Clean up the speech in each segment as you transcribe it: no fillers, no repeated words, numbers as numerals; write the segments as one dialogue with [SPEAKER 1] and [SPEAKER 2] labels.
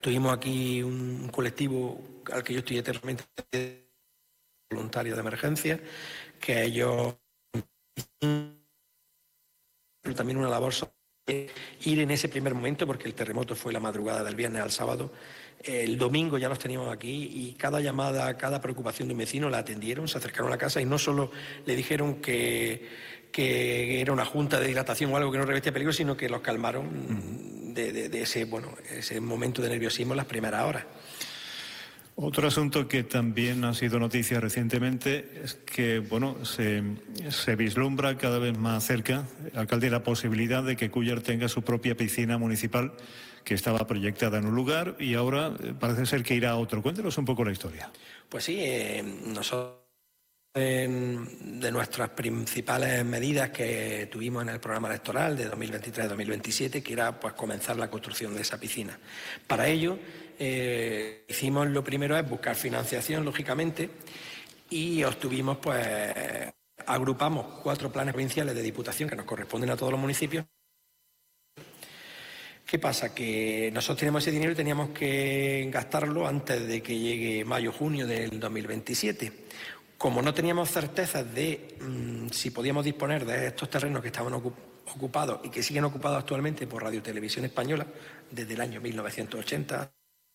[SPEAKER 1] Tuvimos aquí un colectivo al que yo estoy eternamente voluntario de emergencia, que ellos también una labor ir en ese primer momento, porque el terremoto fue la madrugada del viernes al sábado. El domingo ya los teníamos aquí y cada llamada, cada preocupación de un vecino la atendieron, se acercaron a la casa y no solo le dijeron que era una junta de dilatación o algo que no revestía peligro, sino que los calmaron de ese momento de nerviosismo en las primeras horas.
[SPEAKER 2] Otro asunto que también ha sido noticia recientemente es que se vislumbra cada vez más cerca, alcalde, la posibilidad de que Cúllar tenga su propia piscina municipal, que estaba proyectada en un lugar y ahora parece ser que irá a otro. Cuéntenos un poco la historia.
[SPEAKER 1] Pues sí, nosotros de nuestras principales medidas que tuvimos en el programa electoral de 2023-2027, que era pues comenzar la construcción de esa piscina. Para ello hicimos, lo primero es buscar financiación, lógicamente, y obtuvimos, agrupamos 4 planes provinciales de diputación que nos corresponden a todos los municipios. ¿Qué pasa? Que nosotros teníamos ese dinero y teníamos que gastarlo antes de que llegue mayo-junio del 2027. Como no teníamos certezas de si podíamos disponer de estos terrenos que estaban ocupados y que siguen ocupados actualmente por Radio Televisión Española desde el año 1980,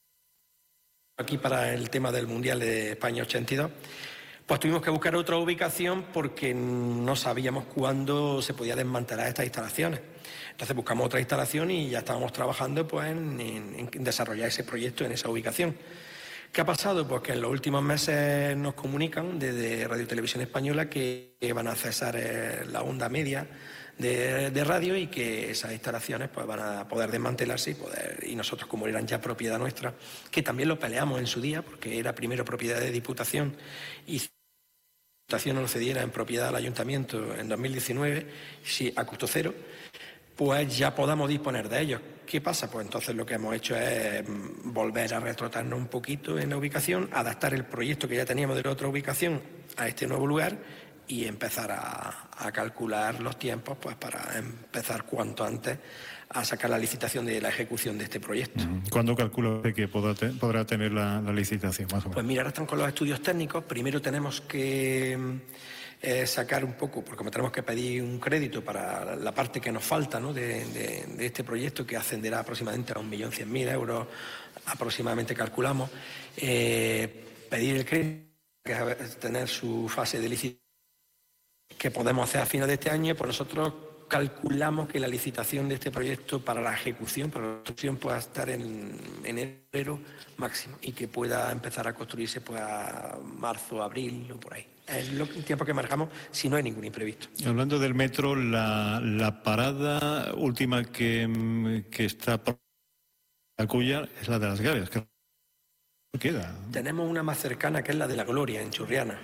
[SPEAKER 1] aquí para el tema del Mundial de España 82, pues tuvimos que buscar otra ubicación porque no sabíamos cuándo se podía desmantelar estas instalaciones. Entonces buscamos otra instalación y ya estábamos trabajando en desarrollar ese proyecto en esa ubicación. ¿Qué ha pasado? Pues que en los últimos meses nos comunican desde Radio Televisión Española que van a cesar la onda media de radio y que esas instalaciones pues van a poder desmantelarse y nosotros, como eran ya propiedad nuestra, que también lo peleamos en su día porque era primero propiedad de Diputación y si la Diputación no lo cediera en propiedad al Ayuntamiento en 2019, a costo cero, pues ya podamos disponer de ellos. ¿Qué pasa? Pues entonces lo que hemos hecho es volver a retrotraernos un poquito en la ubicación, adaptar el proyecto que ya teníamos de la otra ubicación a este nuevo lugar y empezar a calcular los tiempos pues para empezar cuanto antes a sacar la licitación de la ejecución de este proyecto.
[SPEAKER 2] ¿Cuándo calcula que podrá tener la licitación, más o menos?
[SPEAKER 1] Pues mira, ahora están con los estudios técnicos. Primero tenemos que sacar un poco, porque como tenemos que pedir un crédito para la parte que nos falta, ¿no?, de este proyecto, que ascenderá aproximadamente a 1.100.000 euros, aproximadamente calculamos, pedir el crédito, que es tener su fase de licitación, que podemos hacer a finales de este año. Pues nosotros calculamos que la licitación de este proyecto para la ejecución, para la construcción, pueda estar en enero máximo y que pueda empezar a construirse pues a marzo, abril o por ahí. Es el tiempo que marcamos si no hay ningún imprevisto.
[SPEAKER 2] Hablando del metro, la parada última que está a Cúllar es la de Las Gavias. ¿Qué queda?
[SPEAKER 1] Tenemos una más cercana que es la de La Gloria, en Churriana.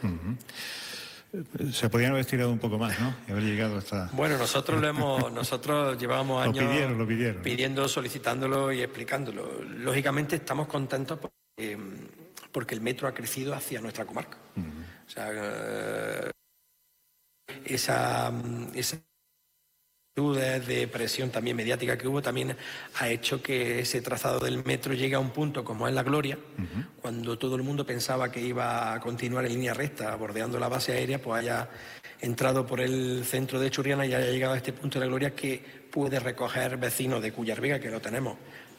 [SPEAKER 2] Se podían haber estirado un poco más, ¿no? Y haber llegado hasta...
[SPEAKER 1] Bueno, nosotros llevábamos años
[SPEAKER 2] lo pidieron,
[SPEAKER 1] pidiendo, solicitándolo y explicándolo. Lógicamente estamos contentos porque el metro ha crecido hacia nuestra comarca. O sea, esa de presión también mediática que hubo también ha hecho que ese trazado del metro llegue a un punto como es La Gloria, cuando todo el mundo pensaba que iba a continuar en línea recta bordeando la base aérea, pues haya entrado por el centro de Churriana y haya llegado a este punto de La Gloria, que puede recoger vecinos de Cúllar Vega, que lo tenemos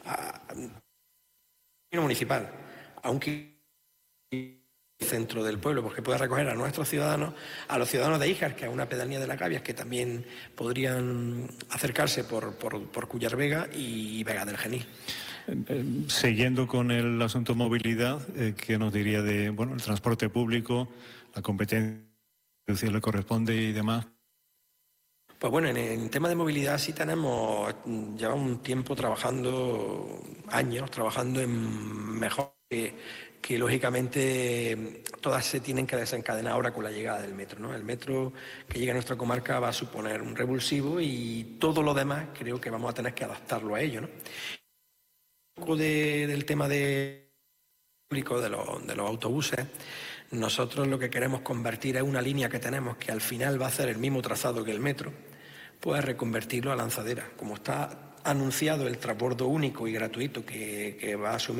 [SPEAKER 1] municipal, aunque centro del pueblo, porque puede recoger a nuestros ciudadanos, a los ciudadanos de Híjar, que es una pedanía de Las Gavias, que también podrían acercarse por Cúllar Vega y Vega del Genil.
[SPEAKER 2] Siguiendo con el asunto movilidad, ¿qué nos diría de el transporte público, la competencia que le corresponde y demás?
[SPEAKER 1] Pues bueno, en el tema de movilidad sí llevamos un tiempo años trabajando en mejor que lógicamente todas se tienen que desencadenar ahora con la llegada del metro, ¿no? El metro que llega a nuestra comarca va a suponer un revulsivo y todo lo demás creo que vamos a tener que adaptarlo a ello, ¿no? Un poco del tema público de los autobuses, nosotros lo que queremos convertir es una línea que tenemos que al final va a hacer el mismo trazado que el metro, pues reconvertirlo a lanzadera. Como está anunciado el transbordo único y gratuito que va a asumir